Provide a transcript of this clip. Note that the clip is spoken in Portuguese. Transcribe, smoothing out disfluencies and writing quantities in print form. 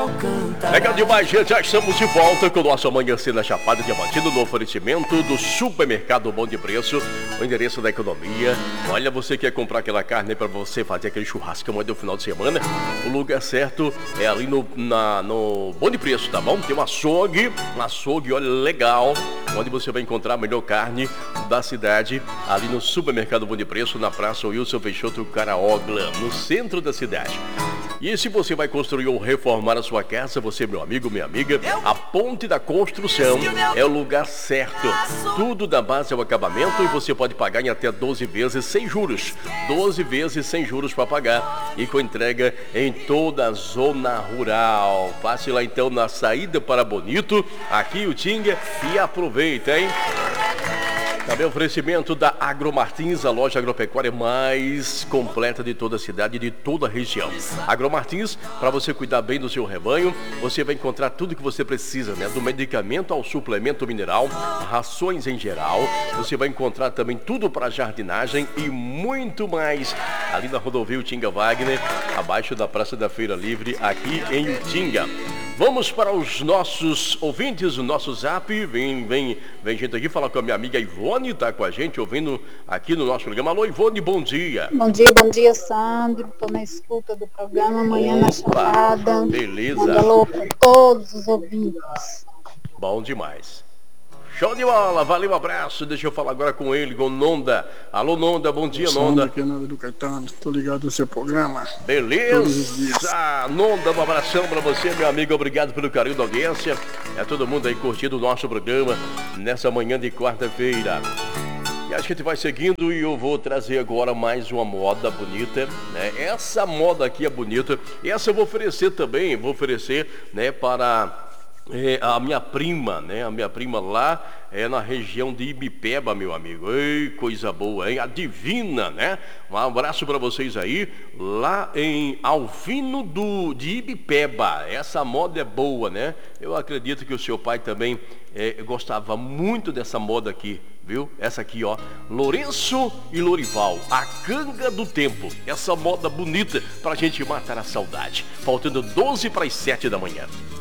Legal demais, gente. Já estamos de volta com o nosso Amanhecer na Chapada Diamantina, no oferecimento do Supermercado Bom de Preço, o endereço da economia. Olha, você quer comprar aquela carne para você fazer aquele churrasco amanhã do final de semana? O lugar certo é ali no Bom de Preço, tá bom? Tem um açougue, olha, legal, onde você vai encontrar a melhor carne da cidade, ali no Supermercado Bom de Preço, na Praça Wilson Peixoto Caraogla, no centro da cidade. E se você vai construir ou reformar a sua casa, você, meu amigo, minha amiga, a Ponte da Construção é o lugar certo. Tudo da base ao acabamento e você pode pagar em até 12 vezes sem juros. 12 vezes sem juros para pagar e com entrega em toda a zona rural. Passe lá então na saída para Bonito, aqui o Tinga, e aproveita, hein? Também oferecimento da Agromartins, a loja agropecuária mais completa de toda a cidade e de toda a região. Agromartins, para você cuidar bem do seu rebanho, você vai encontrar tudo que você precisa, né? Do medicamento ao suplemento mineral, rações em geral. Você vai encontrar também tudo para jardinagem e muito mais. Ali na rodovia Utinga Wagner, abaixo da Praça da Feira Livre, aqui em Utinga. Vamos para os nossos ouvintes, o nosso zap. Vem gente aqui falar com a minha amiga Ivone, tá com a gente ouvindo aqui no nosso programa. Alô, Ivone, bom dia. Bom dia, Sandro. Estou na escuta do programa Amanhã na Chapada. Beleza. Manda alô para todos os ouvintes. Bom demais. Show de bola, valeu, um abraço. Deixa eu falar agora com ele, com o Nonda. Alô, Nonda, bom dia, Nonda. Aqui é Nonda do Caetano, tô ligado no seu programa. Beleza, Nonda, um abração pra você, meu amigo, obrigado pelo carinho da audiência. É todo mundo aí curtindo o nosso programa nessa manhã de quarta-feira. E a gente vai seguindo e eu vou trazer agora mais uma moda bonita, né? Essa moda aqui é bonita, e essa eu vou oferecer também, né, para... a minha prima, né? A minha prima lá na região de Ibipeba, meu amigo. Ei, coisa boa, hein? A Divina, né? Um abraço para vocês aí, lá em Alvino de Ibipeba. Essa moda é boa, né? Eu acredito que o seu pai também gostava muito dessa moda aqui, viu? Essa aqui, ó, Lourenço e Lorival, a canga do tempo. Essa moda bonita pra gente matar a saudade. Faltando 12 para as 7 da manhã.